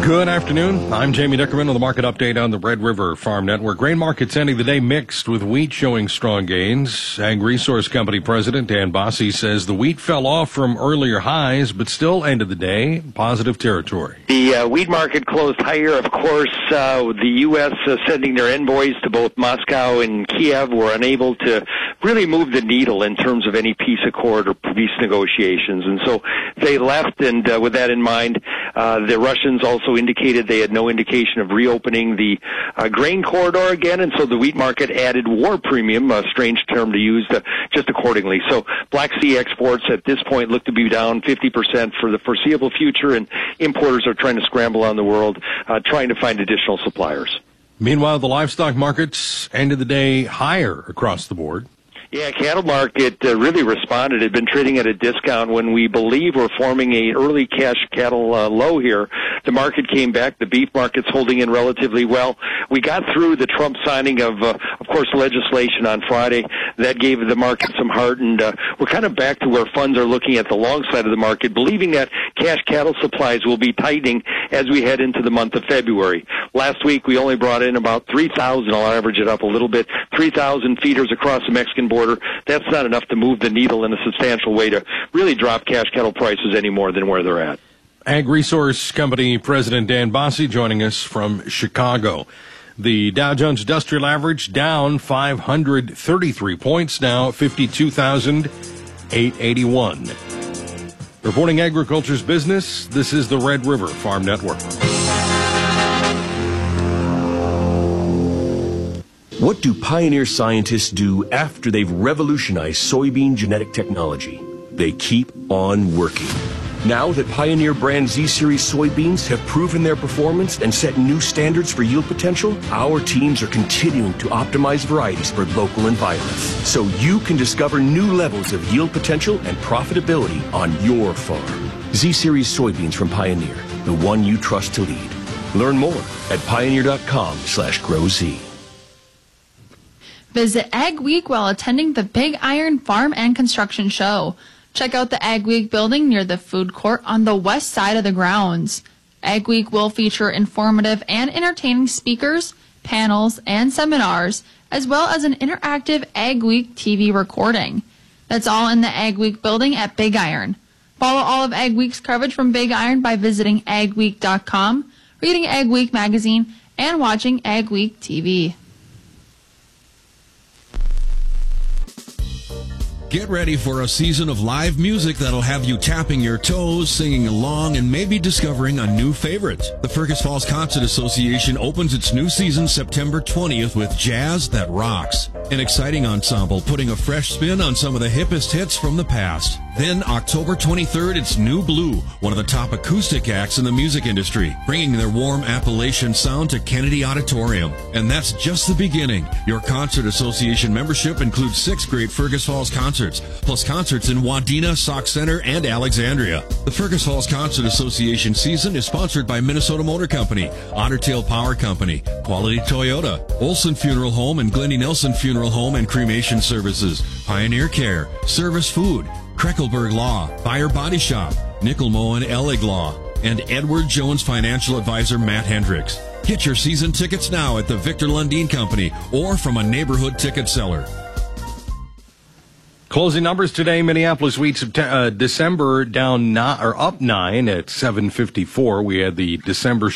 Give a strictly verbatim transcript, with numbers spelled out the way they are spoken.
Good afternoon. I'm Jamie Dickerman with the market update on the Red River Farm Network. Grain markets ending the day mixed, with wheat showing strong gains. Ag Resource Company President Dan Bosse says the wheat fell off from earlier highs, but still ended the day positive territory. The uh, wheat market closed higher. Of course, uh, the U S Uh, sending their envoys to both Moscow and Kiev were unable to really move the needle in terms of any peace accord or peace negotiations. And so they left, and uh, with that in mind, uh, the Russians also indicated they had no indication of reopening the uh, grain corridor again, and so the wheat market added war premium, a strange term to use, to, just accordingly. So Black Sea exports at this point look to be down fifty percent for the foreseeable future, and importers are trying to scramble on the world, uh, trying to find additional suppliers. Meanwhile, the livestock markets ended the day higher across the board. Yeah, cattle market uh, really responded. It had been trading at a discount when we believe we're forming a early cash cattle uh, low here. The market came back. The beef market's holding in relatively well. We got through the Trump signing of, uh, of course, legislation on Friday. That gave the market some heart, and uh, we're kind of back to where funds are looking at the long side of the market, believing that cash cattle supplies will be tightening as we head into the month of February. Last week, we only brought in about three thousand. I'll average it up a little bit. three thousand feeders across the Mexican border. That's not enough to move the needle in a substantial way to really drop cash cattle prices any more than where they're at. Ag Resource Company President Dan Bosse joining us from Chicago. The Dow Jones Industrial Average down five hundred thirty-three points, now fifty-two thousand eight hundred eighty-one. Reporting agriculture's business, this is the Red River Farm Network. What do Pioneer scientists do after they've revolutionized soybean genetic technology? They keep on working. Now that Pioneer brand Z-Series soybeans have proven their performance and set new standards for yield potential, our teams are continuing to optimize varieties for local environments, so you can discover new levels of yield potential and profitability on your farm. Z-Series soybeans from Pioneer, the one you trust to lead. Learn more at pioneer.com slash growz. Visit Ag Week while attending the Big Iron Farm and Construction Show. Check out the Ag Week building near the food court on the west side of the grounds. Ag Week will feature informative and entertaining speakers, panels, and seminars, as well as an interactive Ag Week T V recording. That's all in the Ag Week building at Big Iron. Follow all of Ag Week's coverage from Big Iron by visiting ag week dot com, reading Ag Week magazine, and watching Ag Week T V. Get ready for a season of live music that'll have you tapping your toes, singing along, and maybe discovering a new favorite. The Fergus Falls Concert Association opens its new season September twentieth with Jazz That Rocks, an exciting ensemble putting a fresh spin on some of the hippest hits from the past. Then October twenty-third, it's New Blue, one of the top acoustic acts in the music industry, bringing their warm Appalachian sound to Kennedy Auditorium. And that's just the beginning. Your Concert Association membership includes six great Fergus Falls concerts, plus concerts in Wadena, Sauk Center, and Alexandria. The Fergus Falls Concert Association season is sponsored by Minnesota Motor Company, Otter Tail Power Company, Quality Toyota, Olson Funeral Home and Glendy Nelson Funeral Home and Cremation Services, Pioneer Care, Service Food, Kreckelberg Law, Buyer Body Shop, Nickel Moen Ellig Law, and Edward Jones Financial Advisor Matt Hendricks. Get your season tickets now at the Victor Lundin Company or from a neighborhood ticket seller. Closing numbers today: Minneapolis wheat September, uh, December down nine, or up nine at seven fifty-four. We had the December